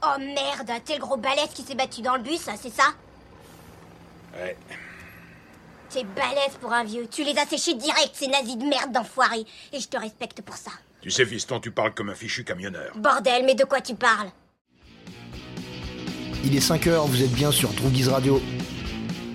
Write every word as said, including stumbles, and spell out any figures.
Oh merde, t'es le gros balèze qui s'est battu dans le bus, c'est ça? Ouais. T'es balèze pour un vieux. Tu les as séchés direct, ces nazis de merde d'enfoirés. Et je te respecte pour ça. Tu sais, fiston, tu parles comme un fichu camionneur. Bordel, mais de quoi tu parles? Il est cinq heures, vous êtes bien sur Droogies Radio.